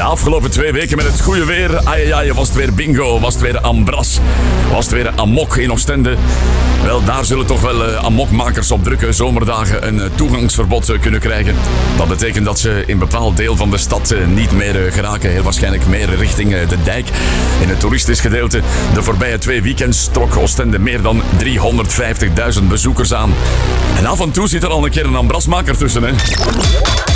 De afgelopen 2 weken met het goede weer. Ai, was het weer bingo, was het weer ambras, was het weer amok in Oostende. Wel, daar zullen toch wel amokmakers op drukke zomerdagen een toegangsverbod kunnen krijgen. Dat betekent dat ze in een bepaald deel van de stad niet meer geraken. Heel waarschijnlijk meer richting de dijk. In het toeristisch gedeelte. De voorbije 2 weekends trok Oostende meer dan 350.000 bezoekers aan. En af en toe zit er al een keer een ambrasmaker tussen, hè.